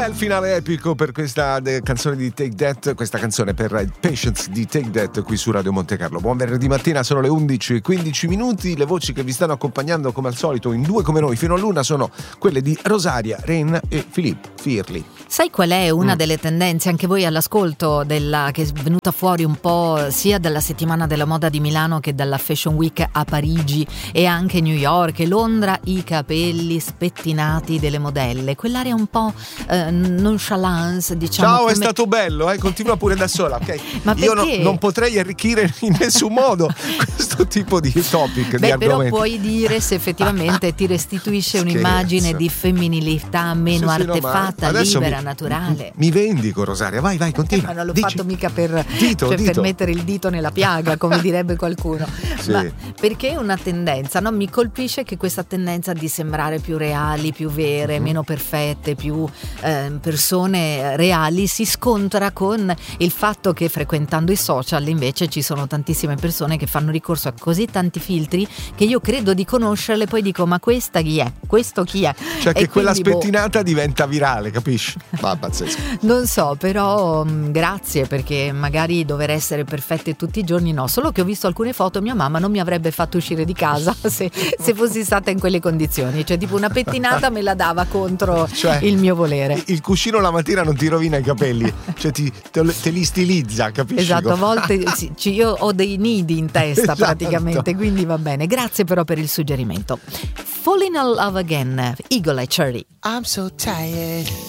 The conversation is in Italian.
Bel finale epico per questa canzone di Take That, questa canzone per Patience di Take That qui su Radio Monte Carlo. Buon venerdì mattina, sono le 11:15. Le voci che vi stanno accompagnando come al solito in due come noi fino all'una sono quelle di Rosaria, Ren e Filippo Firli. Sai qual è una delle tendenze, anche voi all'ascolto, che è venuta fuori un po' sia dalla settimana della moda di Milano che dalla Fashion Week a Parigi e anche New York e Londra? I capelli spettinati delle modelle, quell'area un po' nonchalance, diciamo. Ciao, è stato bello, continua pure da sola, ok? Ma io non potrei arricchire in nessun modo questo tipo di topic, di argomenti. Però puoi dire se effettivamente ti restituisce un'immagine di femminilità meno artefatta, libera, naturale. Mi vendico, Rosaria, vai, continua. Ma non l'ho Dici. fatto mica per mettere il dito nella piaga, come direbbe qualcuno. Sì. Ma perché è una tendenza, no? Mi colpisce che questa tendenza di sembrare più reali, più vere, meno perfette, più persone reali si scontra con il fatto che frequentando i social invece ci sono tantissime persone che fanno ricorso a così tanti filtri che io credo di conoscerle, poi dico ma questa chi è? Questo chi è? Cioè che quella spettinata diventa virale, capisci? Va, pazzesco. Non so, però grazie, perché magari dover essere perfette tutti i giorni no, solo che ho visto alcune foto, mia mamma non mi avrebbe fatto uscire di casa se fossi stata in quelle condizioni, cioè tipo una pettinata me la dava contro il mio volere. Il cuscino la mattina non ti rovina i capelli, cioè te li stilizza, capisci? Esatto, a volte io ho dei nidi in testa, esatto. Praticamente, quindi va bene. Grazie però per il suggerimento. Falling in Love Again, Eagle e Cherry. I'm so tired.